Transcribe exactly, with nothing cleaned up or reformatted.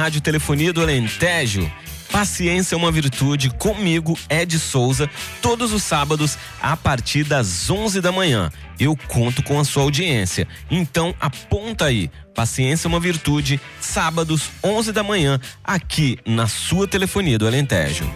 Rádio Telefonia do Alentejo. Paciência é uma virtude, comigo, Ed Souza, todos os sábados a partir das onze da manhã. Eu conto com a sua audiência, então aponta aí. Paciência é uma virtude, sábados, onze da manhã, aqui na sua Telefonia do Alentejo.